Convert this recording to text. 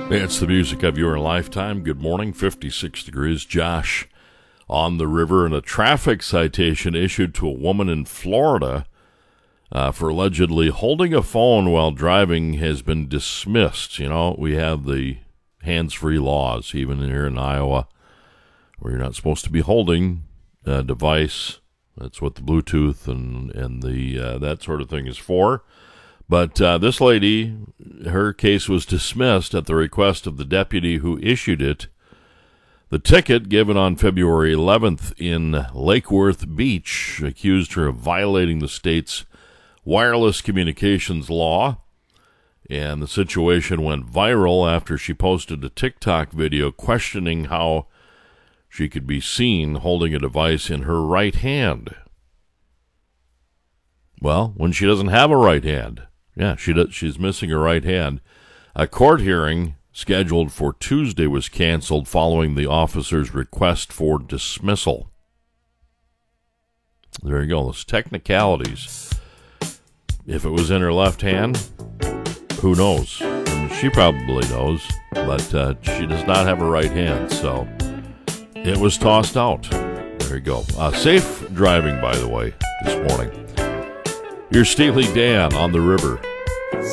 It's the music of your lifetime. Good morning, 56 degrees. Josh on the river, and a traffic citation issued to a woman in Florida for allegedly holding a phone while driving has been dismissed. You know, we have the hands-free laws, even here in Iowa, where you're not supposed to be holding a device. That's what the Bluetooth and the that sort of thing is for. But this lady, her case was dismissed at the request of the deputy who issued it. The ticket, given on February 11th in Lake Worth Beach, accused her of violating the state's wireless communications law. And the situation went viral after she posted a TikTok video questioning how she could be seen holding a device in her right hand. Well, when she doesn't have a right hand. Yeah, she's missing her right hand. A court hearing scheduled for Tuesday was canceled following the officer's request for dismissal. There you go, those technicalities. If it was in her left hand, who knows? I mean, she probably knows, but she does not have a right hand, so it was tossed out. There you go. Safe driving, by the way, this morning. You're Steely Dan on the river.